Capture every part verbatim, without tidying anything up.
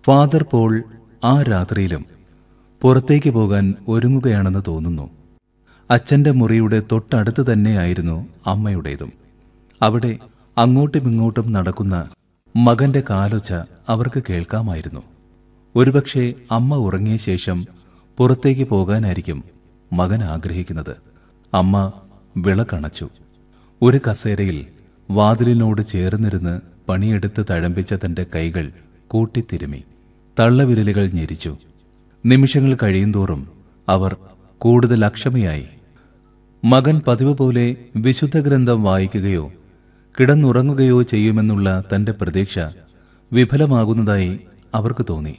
Father Paul ആ രാത്രിയിലും പുറത്തേക്ക് പോകാൻ ഒരുങ്ങുകയാണെന്ന് തോന്നുന്നു. അച്ഛന്റെ മുറിയുടെ തൊട്ടടുത്ത് തന്നെയായിരുന്നു അമ്മയുടേതും. അവിടെ അങ്ങോട്ടുമിങ്ങോട്ടും നടക്കുന്ന മകന്റെ കാലൊച്ച അവർക്ക് കേൾക്കാമായിരുന്നു. ഒരുപക്ഷെ അമ്മ ഉറങ്ങിയ ശേഷം പുറത്തേക്ക് പോകാനായിരിക്കും മകൻ ആഗ്രഹിക്കുന്നത്. അമ്മ വിളക്കണച്ചു. ഒരു കസേരയിൽ വാതിലിനോട് ചേർന്നിരുന്ന് പണിയെടുത്ത് തഴമ്പിച്ച തന്റെ കൈകൾ കൂട്ടിത്തിരുമി. തള്ളവിരലുകൾ ഞെരിച്ചു. നിമിഷങ്ങൾ കഴിയുന്തോറും അവർ കൂടുതൽ അക്ഷമയായി. മകൻ പതിവ് പോലെ വിശുദ്ധ ഗ്രന്ഥം വായിക്കുകയോ കിടന്നുറങ്ങുകയോ ചെയ്യുമെന്നുള്ള തന്റെ പ്രതീക്ഷ വിഫലമാകുന്നതായി അവർക്ക് തോന്നി.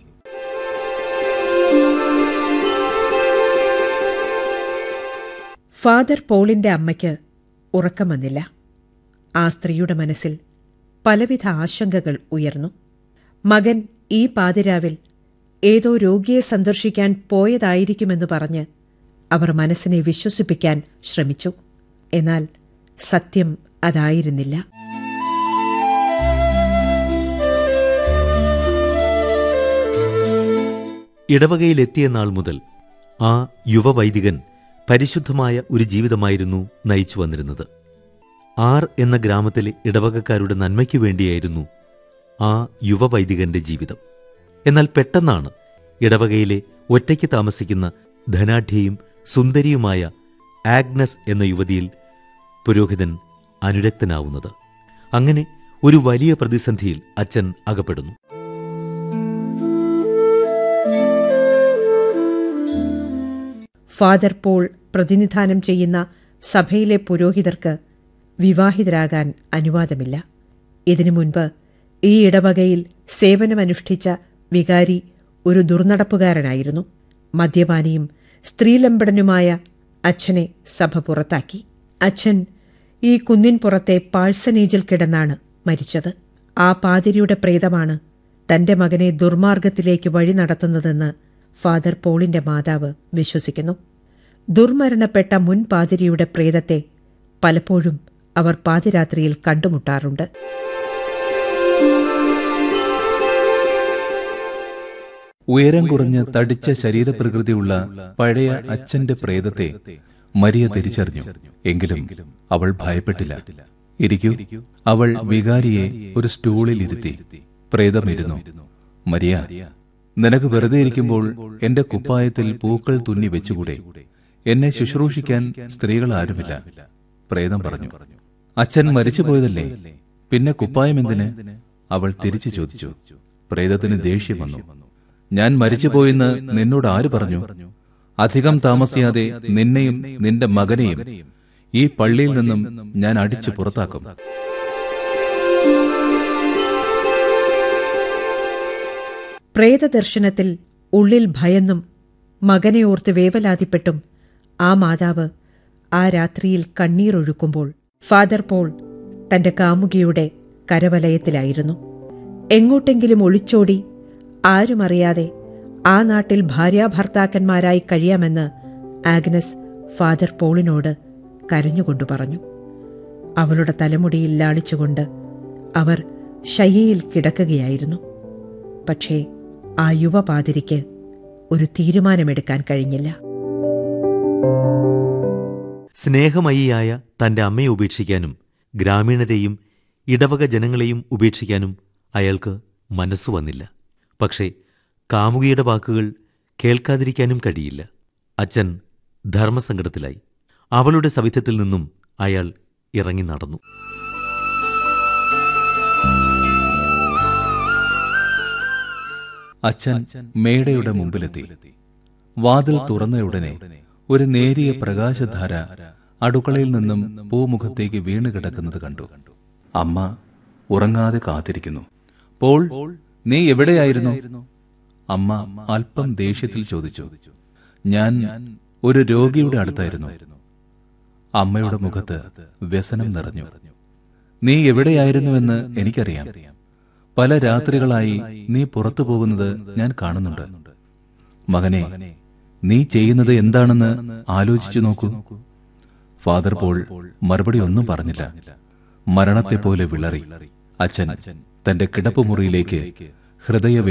ഫാദർ പോളിന്റെ അമ്മയ്ക്ക് ഉറക്കം വന്നില്ല. ആ സ്ത്രീയുടെ മനസ്സിൽ പലവിധ ആശങ്കകൾ ഉയർന്നു. മകൻ ഈ പാതിരാവിൽ ഏതോ രോഗിയെ സന്ദർശിക്കാൻ പോയതായിരിക്കുമെന്ന് പറഞ്ഞ് അവർ മനസ്സിനെ വിശ്വസിപ്പിക്കാൻ ശ്രമിച്ചു. എന്നാൽ സത്യം അതായിരുന്നില്ല. ഇടവകയിലെത്തിയ നാൾ മുതൽ ആ യുവവൈദികൻ പരിശുദ്ധമായ ഒരു ജീവിതമായിരുന്നു നയിച്ചു വന്നിരുന്നത്. ആർ എന്ന ഗ്രാമത്തിലെ ഇടവകക്കാരുടെ നന്മയ്ക്കു വേണ്ടിയായിരുന്നു ആ യുവവൈദികന്റെ ജീവിതം. എന്നാൽ പെട്ടെന്നാണ് ഇടവകയിലെ ഒറ്റയ്ക്ക് താമസിക്കുന്ന ധനാഢ്യയും സുന്ദരിയുമായ ആഗ്നസ് എന്ന യുവതിയിൽ പുരോഹിതൻ അനുരക്തനാവുന്നത്. അങ്ങനെ ഒരു വലിയ പ്രതിസന്ധിയിൽ അച്ഛൻ അകപ്പെടുന്നു. ഫാദർ പോൾ പ്രതിനിധാനം ചെയ്യുന്ന സഭയിലെ പുരോഹിതർക്ക് വിവാഹിതരാകാൻ അനുവാദമില്ല. ഇതിനു മുൻപ് ഈ ഇടവകയിൽ സേവനമനുഷ്ഠിച്ച വികാരി ഒരു ദുർനടപ്പുകാരനായിരുന്നു. മദ്യപാനിയും സ്ത്രീലമ്പടനുമായ അച്ഛനെ സഭ പുറത്താക്കി. അച്ഛൻ ഈ കുന്നിൻ പുറത്തെ പാഴ്സനേജിൽ കിടന്നാണ് മരിച്ചത്. ആ പാതിരിയുടെ പ്രേതമാണ് തന്റെ മകനെ ദുർമാർഗത്തിലേക്ക് വഴി നടത്തുന്നതെന്ന് ഫാദർ പോളിന്റെ മാതാവ് വിശ്വസിക്കുന്നു. ദുർമരണപ്പെട്ട മുൻ പാതിരിയുടെ പ്രേതത്തെ പലപ്പോഴും അവർ പാതിരാത്രിയിൽ കണ്ടുമുട്ടാറുണ്ട്. ഉയരം കുറഞ്ഞ് തടിച്ച ശരീരപ്രകൃതിയുള്ള പഴയ അച്ഛന്റെ പ്രേതത്തെ മരിയ തിരിച്ചറിഞ്ഞു. എങ്കിലും അവൾ ഭയപ്പെട്ടില്ല. ഇരിക്കൂ. അവൾ വികാരിയെ ഒരു സ്റ്റൂളിൽ ഇരുത്തി. പ്രേതം ഇരുന്നു. മരിയ, നിനക്ക് വെറുതെ ഇരിക്കുമ്പോൾ എന്റെ കുപ്പായത്തിൽ പൂക്കൾ തുന്നി വെച്ചുകൂടെ? എന്നെ ശുശ്രൂഷിക്കാൻ സ്ത്രീകൾ ആരുമില്ല. പ്രേതം പറഞ്ഞു. അച്ഛൻ മരിച്ചുപോയതല്ലേ, പിന്നെ കുപ്പായം എന്തിന്? അവൾ തിരിച്ചു ചോദിച്ചു. പ്രേതത്തിന് ദേഷ്യം വന്നു. ഞാൻ മരിച്ചുപോയെന്ന് നിന്നോട് ആര് പറഞ്ഞു? അധികം താമസിയാതെ നിന്നെയും നിന്റെ മകനെയും ഈ പള്ളിയിൽ നിന്നും ഞാൻ അടിച്ചു പുറത്താക്കും. പ്രേതദർശനത്തിൽ ഉള്ളിൽ ഭയന്നും മകനെ ഓർത്ത് വേവലാതിപ്പെട്ടും ആ മാതാവ് ആ രാത്രിയിൽ കണ്ണീരൊഴുക്കുമ്പോൾ ഫാദർ പോൾ തന്റെ കാമുകിയുടെ കരവലയത്തിലായിരുന്നു. എങ്ങോട്ടെങ്കിലും ഒളിച്ചോടി ആരുമറിയാതെ ആ നാട്ടിൽ ഭാര്യാഭർത്താക്കന്മാരായി കഴിയാമെന്ന് ആഗ്നസ് ഫാദർ പോളിനോട് കരഞ്ഞുകൊണ്ടു പറഞ്ഞു. അവളുടെ തലമുടിയിൽ ലാളിച്ചുകൊണ്ട് അവർ ശയ്യയിൽ കിടക്കുകയായിരുന്നു. പക്ഷേ ആ യുവപാതിരിക്ക് ഒരു തീരുമാനമെടുക്കാൻ കഴിഞ്ഞില്ല. സ്നേഹമയിയായ തന്റെ അമ്മയെ ഉപേക്ഷിക്കാനും ഗ്രാമീണരെയും ഇടവക ജനങ്ങളെയും ഉപേക്ഷിക്കാനും അയാൾക്ക് മനസ്സു വന്നില്ല. പക്ഷേ കാമുകിയുടെ വാക്കുകൾ കേൾക്കാതിരിക്കാനും കഴിയില്ല. അച്ഛൻ ധർമ്മസങ്കടത്തിലായി. അവളുടെ സവിധത്തിൽ നിന്നും അയാൾ ഇറങ്ങി നടന്നു. അച്ഛൻ മേടയുടെ മുമ്പിലെത്തി. വാതിൽ തുറന്നയുടനെ ഒരു നേരിയ പ്രകാശധാര അടുക്കളയിൽ നിന്നും പൂമുഖത്തേക്ക് വീണ് കിടക്കുന്നത് കണ്ടു. അമ്മ ഉറങ്ങാതെ കാത്തിരിക്കുന്നു. പോൾ, നീ എവിടെയായിരുന്നു? അമ്മ അല്പം ദേഷ്യത്തിൽ ചോദിച്ചു. ഞാൻ ഒരു രോഗിയുടെ അടുത്തായിരുന്നു. അമ്മയുടെ മുഖത്ത് വ്യസനം നിറഞ്ഞു. നീ എവിടെയായിരുന്നുവെന്ന് എനിക്കറിയാം. പല രാത്രികളായി നീ പുറത്തു പോകുന്നത് ഞാൻ കാണുന്നുണ്ട്. മകനെ, നീ ചെയ്യുന്നത് എന്താണെന്ന് ആലോചിച്ചു നോക്കൂ. ഫാദർ പോൾ മറുപടി ഒന്നും പറഞ്ഞില്ല. മരണത്തെപ്പോലെ വിളറി അച്ഛൻ തന്റെ കിടപ്പുമുറിയിലേക്ക് ഹൃദയ